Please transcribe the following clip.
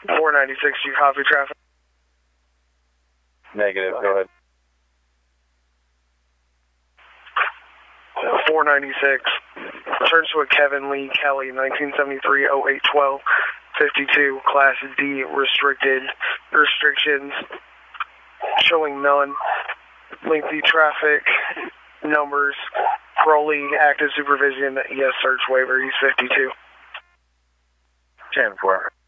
496, you copy traffic? Negative, go ahead. 496, returns to a Kevin Lee Kelly, 1973-08-12, 52, Class D, restrictions, showing none, lengthy traffic, numbers, parolee, active supervision, yes, search waiver, he's 52. 10-4.